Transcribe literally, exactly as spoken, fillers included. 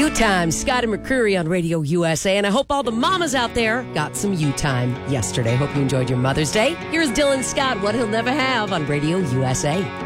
You Time, Scott and McCreary on Radio U S A. And I hope all the mamas out there got some You Time yesterday. Hope you enjoyed your Mother's Day. Here's Dylan Scott, What He'll Never Have on Radio U S A.